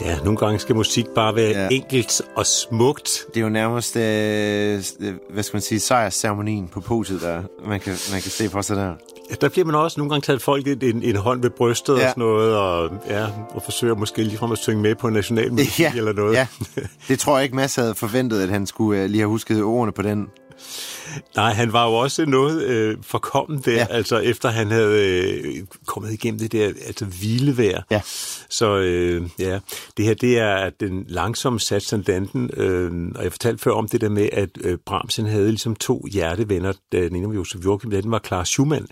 Ja, nogle gange skal musik bare være enkelt og smukt. Det er jo nærmest, hvad skal man sige, sejrsceremonien på podiet, der man kan se for sig der. Ja, der bliver man også nogle gange taget folk en hånd ved brystet og sådan noget, og forsøger måske ligefrem at synge med på nationalmusik eller noget. Ja, det tror jeg ikke Mads havde forventet, at han skulle lige have husket ordene på den. Nej, han var jo også noget forkommen der, altså efter han havde kommet igennem det der hvilevejr. Ja. Så det her, det er den langsomme sats Andante, og jeg fortalte før om det der med, at Brahms havde ligesom 2 hjertevenner. Den ene var Josef Joachim, den var Clara Schumann.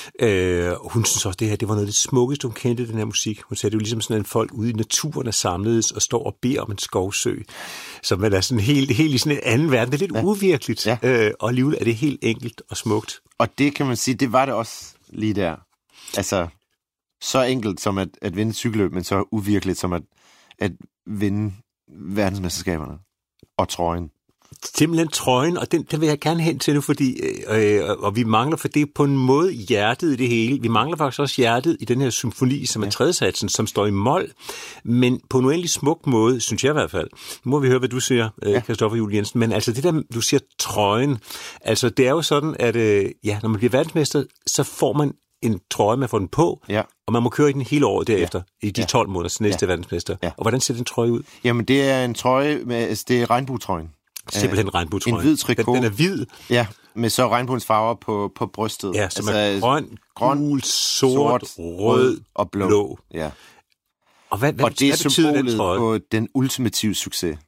Hun synes også, det her, det var noget af det smukkeste, hun kendte, den her musik. Hun sagde, det var ligesom sådan, at folk ude i naturen der samledes og står og beder om en skovsø. Så man er sådan helt i sådan en anden verden. Det er lidt uvirkeligt, og alligevel er det helt enkelt og smukt. Og det kan man sige, det var det også lige der. Altså, så enkelt som at vinde cykelløb, men så uvirkeligt som at vinde verdensmesterskaberne og trøjen. Simpelthen trøjen, og den vil jeg gerne hen til nu, fordi, og vi mangler for det på en måde hjertet i det hele. Vi mangler faktisk også hjertet i den her symfoni, som er tredjesatsen, som står i mol, men på en uendelig smuk måde, synes jeg i hvert fald. Nu må vi høre, hvad du siger, Christoffer Juel Jensen, men altså det der, du siger trøjen, altså det er jo sådan, at når man bliver verdensmester, så får man en trøje, man får den på, og man må køre i den hele året derefter, i de 12 måneder til næste verdensmester. Ja. Og hvordan ser den trøje ud? Jamen, det er en trøje, det er regnbuetrøjen. Simpelthen regnbuetrøjen. En hvid trikot. Den er hvid. Ja, med så regnbuens farver på brystet. Ja, som er grøn, gul, sort, rød og blå. Ja. Og hvad det er symbolet på den ultimative succes.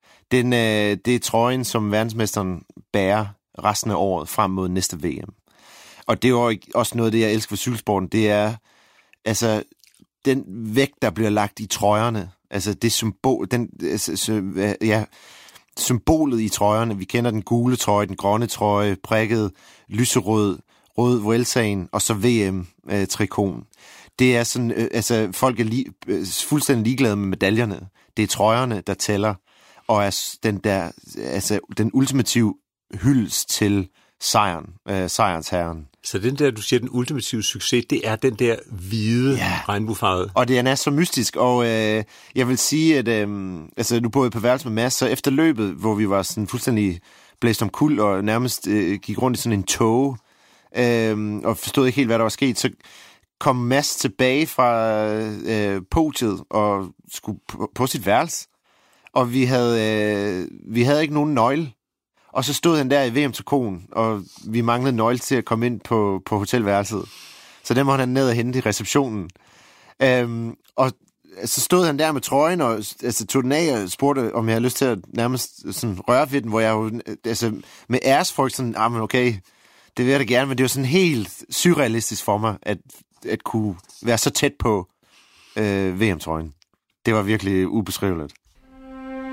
Det er trøjen, som verdensmesteren bærer resten af året frem mod næste VM. Og det er jo også noget af det, jeg elsker ved cykelsporten. Det er altså den vægt, der bliver lagt i trøjerne. Altså det symbol, symbolet i trøjerne. Vi kender den gule trøje, den grønne trøje, prikket, lyserød, rød Vueltaen og så VM-trikoten. Det er sådan, folk er fuldstændig ligeglade med medaljerne. Det er trøjerne, der tæller, og er den ultimative hyldest til sejrens herren. Så den der, du siger, den ultimative succes, det er den der hvide regnbuefarvede. Og det er så mystisk, og jeg vil sige, at nu boede jeg på værelse med Mads, så efter løbet, hvor vi var sådan fuldstændig blæst om kul, og nærmest gik rundt i sådan en tog, og forstod ikke helt, hvad der var sket, så kom Mads tilbage fra podiet og skulle på sit værelse, og vi havde ikke nogen nøgle. Og så stod han der i VM-trikoten, og vi manglede nøgle til at komme ind på hotelværelset. Så den måtte han ned og hente i receptionen. Og så stod han der med trøjen, og tog den af og spurgte, om jeg havde lyst til at nærmest sådan røre ved den, hvor jeg jo med æresfrygt sådan, men okay, det vil jeg da gerne, men det var sådan helt surrealistisk for mig, at kunne være så tæt på VM-trøjen. Det var virkelig ubeskriveligt.